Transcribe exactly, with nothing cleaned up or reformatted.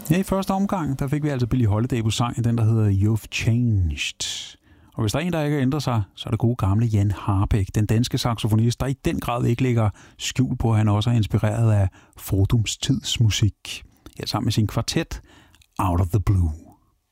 Ja, i første omgang, der fik vi altså Billie Holiday på sang, den der hedder You've Changed. Og hvis der er en, der ikke har ændret sig, så er det gode gamle Jan Harbeck, den danske saxofonist, der i den grad ikke lægger skjul på, at han også er inspireret af Frodums tids musik. Ja, sammen med sin kvartet Out of the Blue.